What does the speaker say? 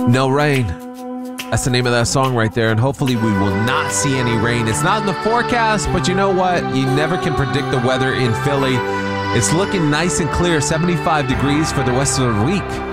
No Rain. That's the name of that song right there, and hopefully we will not see any rain. It's not in the forecast, but you know what? You never can predict the weather in Philly. It's looking nice and clear, 75 degrees for the rest of the week.